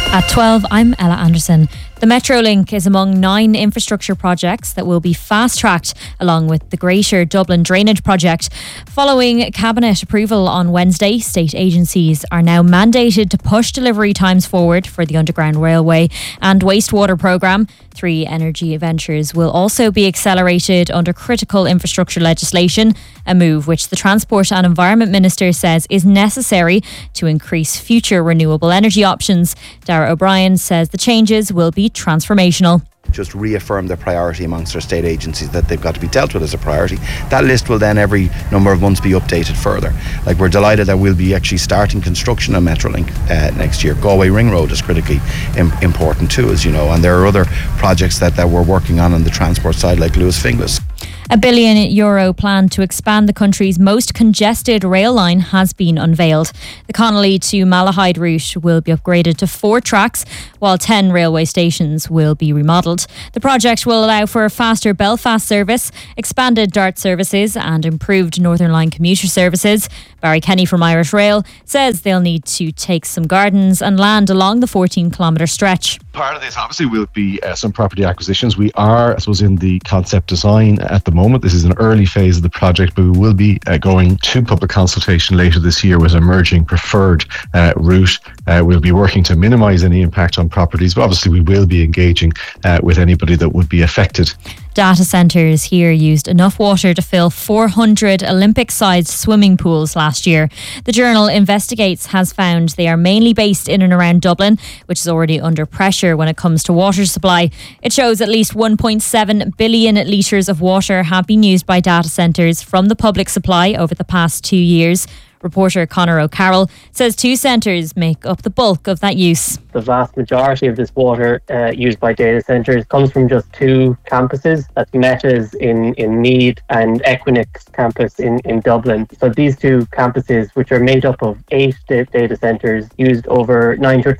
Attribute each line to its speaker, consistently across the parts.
Speaker 1: At 12, I'm Ella Anderson. The Metrolink is among 9 infrastructure projects that will be fast-tracked along with the Greater Dublin Drainage Project. Following Cabinet approval on Wednesday, state agencies are now mandated to push delivery times forward for the Underground Railway and wastewater programme. 3 energy ventures will also be accelerated under critical infrastructure legislation, a move which the Transport and Environment Minister says is necessary to increase future renewable energy options. Darragh O'Brien says the changes will be transformational.
Speaker 2: Just reaffirm their priority amongst our state agencies that they've got to be dealt with as a priority. That list will then every number of months be updated further. Like, we're delighted that we'll be actually starting construction on Metrolink next year. Galway Ring Road is critically important too, as you know, and there are other projects that we're working on the transport side, like Lewis Finglas.
Speaker 1: A €1 billion plan to expand the country's most congested rail line has been unveiled. The Connolly to Malahide route will be upgraded to 4 tracks, while 10 railway stations will be remodelled. The project will allow for a faster Belfast service, expanded DART services and improved Northern Line commuter services. Barry Kenny from Irish Rail says they'll need to take some gardens and land along the 14-kilometre stretch.
Speaker 3: Part of this obviously will be some property acquisitions. We are, I suppose, in the concept design at the moment. This is an early phase of the project, but we will be going to public consultation later this year with emerging preferred route. We'll be working to minimise any impact on properties, but obviously we will be engaging with anybody that would be affected.
Speaker 1: Data centres here used enough water to fill 400 Olympic-sized swimming pools last year. The journal Investigates has found they are mainly based in and around Dublin, which is already under pressure when it comes to water supply. It shows at least 1.7 billion litres of water have been used by data centres from the public supply over the past 2 years. Reporter Conor O'Carroll says 2 centres make up the bulk of that use.
Speaker 4: The vast majority of this water used by data centres comes from just 2 campuses. That's Meta's in Meath and Equinix campus in Dublin. So these 2 campuses, which are made up of 8 data centres, used over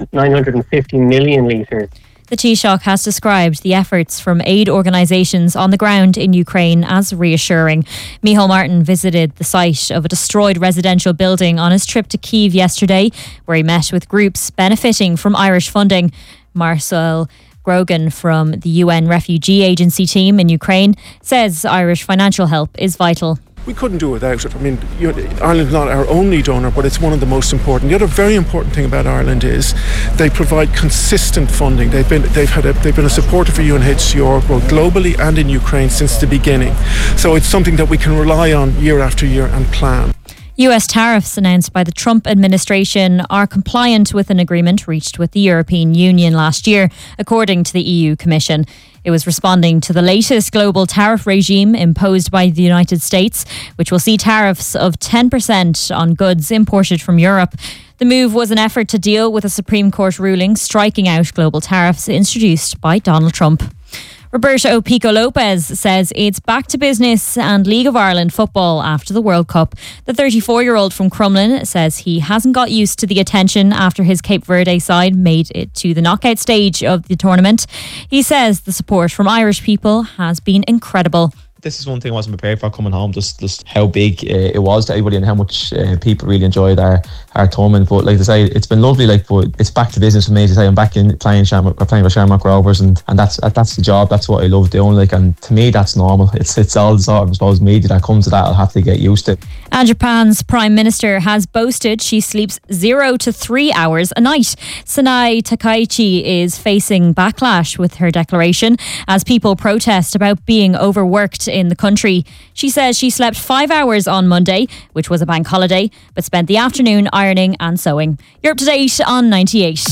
Speaker 4: 950 million litres.
Speaker 1: The Taoiseach has described the efforts from aid organisations on the ground in Ukraine as reassuring. Micheál Martin visited the site of a destroyed residential building on his trip to Kyiv yesterday, where he met with groups benefiting from Irish funding. Marcel Grogan from the UN Refugee Agency team in Ukraine says Irish financial help is vital.
Speaker 5: We couldn't do without it. I mean, Ireland's not our only donor, but it's one of the most important. The other very important thing about Ireland is they provide consistent funding. They've been a supporter for UNHCR both globally and in Ukraine since the beginning. So it's something that we can rely on year after year and plan.
Speaker 1: US tariffs announced by the Trump administration are compliant with an agreement reached with the European Union last year, according to the EU Commission. It was responding to the latest global tariff regime imposed by the United States, which will see tariffs of 10% on goods imported from Europe. The move was an effort to deal with a Supreme Court ruling striking out global tariffs introduced by Donald Trump. Roberto Pico Lopez says it's back to business and League of Ireland football after the World Cup. The 34-year-old from Crumlin says he hasn't got used to the attention after his Cape Verde side made it to the knockout stage of the tournament. He says the support from Irish people has been incredible.
Speaker 6: This is one thing I wasn't prepared for coming home, just how big it was to everybody and how much people really enjoyed our tournament. But like I say, it's been lovely. But it's back to business for me. To say I'm back in playing for Shamrock Rovers, and that's the job. That's what I love doing. And to me, that's normal. It's all the sort of, I suppose, media that comes to that. I'll have to get used to.
Speaker 1: And Japan's Prime Minister has boasted she sleeps 0 to 3 hours a night. Sanae Takaichi is facing backlash with her declaration as people protest about being overworked in the country. She says she slept 5 hours on Monday, which was a bank holiday, but spent the afternoon ironing and sewing. You're up to date on 98.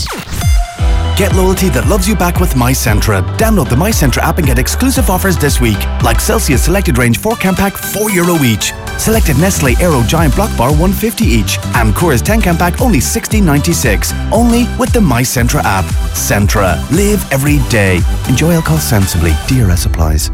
Speaker 7: Get loyalty that loves you back with MyCentra. Download the MyCentra app and get exclusive offers this week, like Celsius Selected Range 4-can pack, €4 each. Selected Nestle Aero Giant Block Bar, $1.50 each. And Coors 10-can pack, only $16.96. Only with the MyCentra app. Centra. Live every day. Enjoy alcohol sensibly. DRS applies.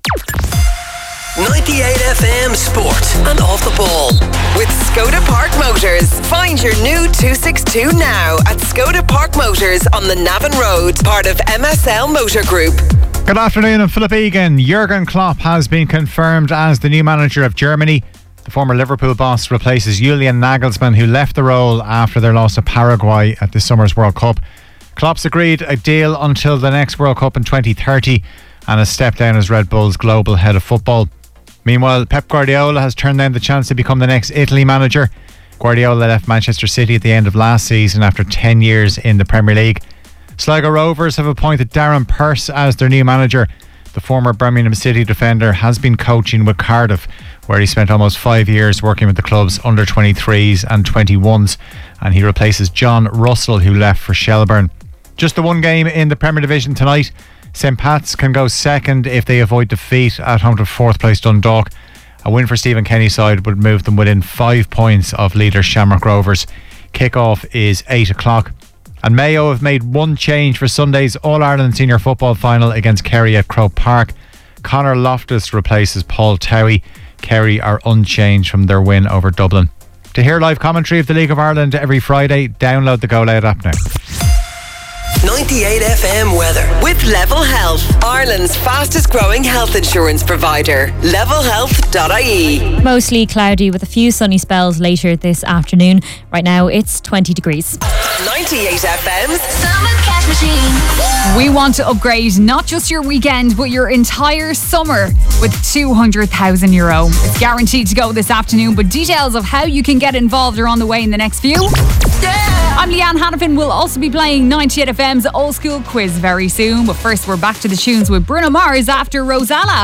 Speaker 8: 98 FM Sport and Off the Ball with Skoda Park Motors. Find your new 262 now at Skoda Park Motors on the Navan Road, part of MSL Motor Group.
Speaker 9: Good afternoon, I'm Philip Egan. Jurgen Klopp has been confirmed as the new manager of Germany. The former Liverpool boss replaces Julian Nagelsmann, who left the role after their loss to Paraguay at this summer's World Cup. Klopp's agreed a deal until the next World Cup in 2030 and has stepped down as Red Bull's global head of football. Meanwhile, Pep Guardiola has turned down the chance to become the next Italy manager. Guardiola left Manchester City at the end of last season after 10 years in the Premier League. Sligo Rovers have appointed Darren Pearce as their new manager. The former Birmingham City defender has been coaching with Cardiff, where he spent almost 5 years working with the club's under-23s and 21s, and he replaces John Russell, who left for Shelbourne. Just the one game in the Premier Division tonight. St Pat's can go second if they avoid defeat at home to 4th place Dundalk. A win for Stephen Kenny's side would move them within 5 points of leader Shamrock Rovers. Kick-off is 8 o'clock. And Mayo have made one change for Sunday's All-Ireland Senior Football Final against Kerry at Croke Park. Conor Loftus replaces Paul Towie. Kerry are unchanged from their win over Dublin. To hear live commentary of the League of Ireland every Friday, download the Go Loud app now.
Speaker 8: 98 FM weather with Level Health, Ireland's fastest growing health insurance provider. Levelhealth.ie.
Speaker 1: Mostly cloudy with a few sunny spells later this afternoon. Right now it's 20 degrees.
Speaker 8: 98 FM's
Speaker 10: Summer Cash Machine. We want to upgrade not just your weekend but your entire summer with €200,000. It's guaranteed to go this afternoon, but details of how you can get involved are on the way in the next few. I'm Leanne Hannafin. We'll also be playing 98 FM's Old School Quiz very soon, but first we're back to the tunes with Bruno Mars after Rosella.